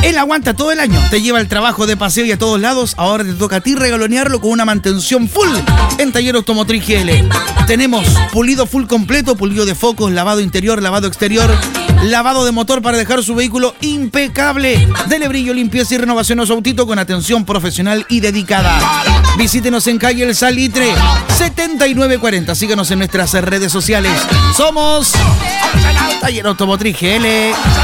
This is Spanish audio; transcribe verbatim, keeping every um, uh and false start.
Él aguanta todo el año, te lleva al trabajo, de paseo y a todos lados. Ahora te toca a ti regalonearlo con una mantención full en Taller Automotriz G L. Tenemos pulido full completo, pulido de focos, lavado interior, lavado exterior, lavado de motor para dejar su vehículo impecable. Dele brillo, limpieza y renovación a su autito con atención profesional y dedicada. Visítenos en calle El Salitre, setenta y nueve cuarenta. Síganos en nuestras redes sociales. Somos Taller Automotriz G L.